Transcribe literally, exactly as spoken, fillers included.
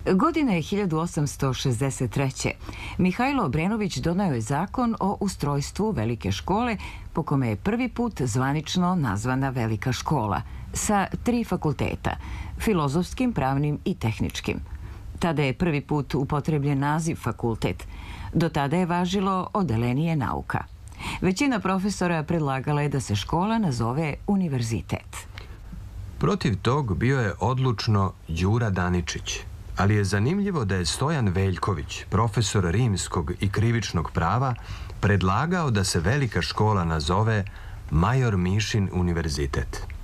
Godine je hiljadu osamsto šezdeset treće. Mihajlo Obrenović doneo je zakon o ustrojstvu velike škole, po kome je prvi put zvanično nazvana velika škola, sa tri fakulteta, filozofskim, pravnim i tehničkim. Tada je prvi put upotrebljen naziv fakultet. Do tada je važilo odelenije nauka. Većina profesora predlagala je da se škola nazove univerzitet. Protiv tog bio je odlučno Đura Daničić, ali je zanimljivo da je Stojan Veljković, profesor rimskog i krivičnog prava, predlagao da se velika škola nazove Major Mišin univerzitet.